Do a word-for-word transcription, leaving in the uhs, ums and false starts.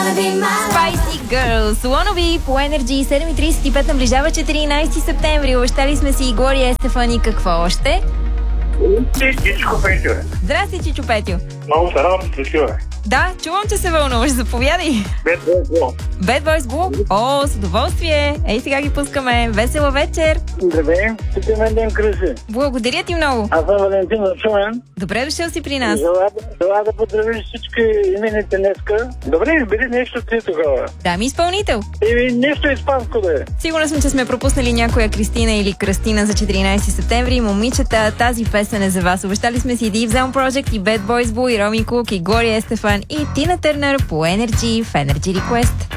Spicy Girls, Wannabe по Energy. Седем и тридесет и пет наближава четиринайсети септември. Обещали сме си и Глория Естефани. Какво още? Чичко Петю. Здрасти, Чичо Петю. Много се радвам, че си, бе. Да, чувам, че се вълнуваш. Заповядай. Bad Boys Blue. Bad Boys Blue? О, с удоволствие. Ей, сега ги пускаме. Весела вечер. Здравей, ти мен ден кръси. Благодаря ти много. Аз съм Валентин Шумен. Добре дошъл си при нас. Желая да, да поздравиш всички имените днеска. Добре, избери нещо ти тогава. Да, ми изпълнител. Или нещо испанско да е. Сигурна съм, че сме пропуснали някоя Кристина или Кръстина за четиринайсети септември. Момичета, тази песен е за вас. Обещали сме си Deep Zone Project и Bad Boys Blue и Роми Кук и Глория Естефан и Тина Търнър по Energy в Energy Request.